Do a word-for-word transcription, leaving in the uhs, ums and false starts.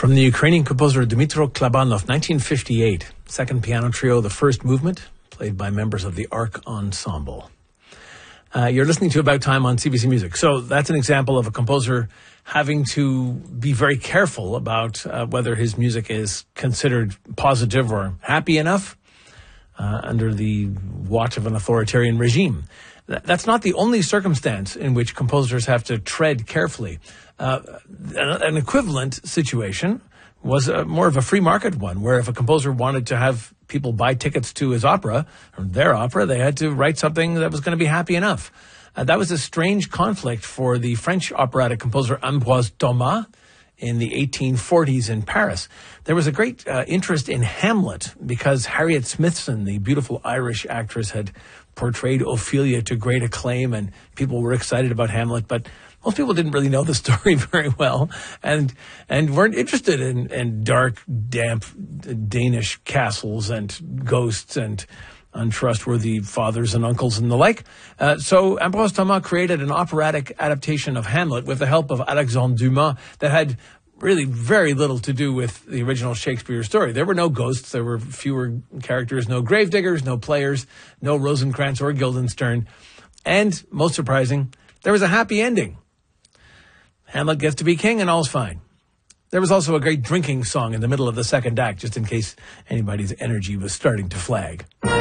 From the Ukrainian composer Dmytro Klabanov, nineteen fifty-eight, second piano trio, the first movement, played by members of the Arc Ensemble. Uh, you're listening to About Time on C B C Music. So that's an example of a composer having to be very careful about uh, whether his music is considered positive or happy enough uh, under the watch of an authoritarian regime. That's not the only circumstance in which composers have to tread carefully. Uh, an equivalent situation was a, more of a free market one, where if a composer wanted to have people buy tickets to his opera, or their opera, they had to write something that was going to be happy enough. Uh, that was a strange conflict for the French operatic composer Ambroise Thomas in the eighteen forties in Paris. There was a great uh, interest in Hamlet because Harriet Smithson, the beautiful Irish actress, had portrayed Ophelia to great acclaim, and people were excited about Hamlet, but most people didn't really know the story very well and and weren't interested in, in dark, damp Danish castles and ghosts and untrustworthy fathers and uncles and the like. Uh, so Ambroise Thomas created an operatic adaptation of Hamlet with the help of Alexandre Dumas that had really very little to do with the original Shakespeare story. There were no ghosts, there were fewer characters, no gravediggers, no players, no Rosencrantz or Guildenstern, and, most surprising, there was a happy ending. Hamlet gets to be king and all's fine. There was also a great drinking song in the middle of the second act, just in case anybody's energy was starting to flag.